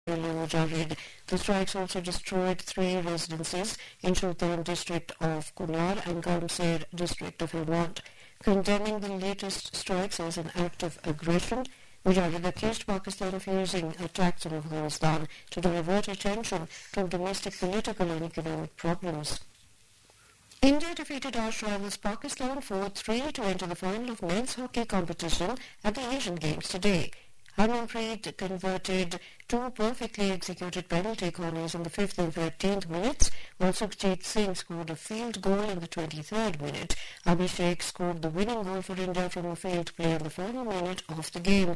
Mujahid. The strikes also destroyed 3 residences in Sultan district of Kunar and Gamser district of Helmand. Condemning the latest strikes as an act of aggression, Mujahid accused Pakistan of using attacks on Afghanistan to divert attention from domestic political and economic problems. India defeated arch rivals Pakistan 4-3 to enter the final of men's hockey competition at the Asian Games today. Harmanpreet converted 2 perfectly executed penalty corners in the 5th and 13th minutes, while Sukhjit Singh scored a field goal in the 23rd minute. Abhishek scored the winning goal for India from a field play in the final minute of the game.